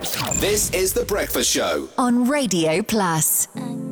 This is The Breakfast Show on Radio Plus. I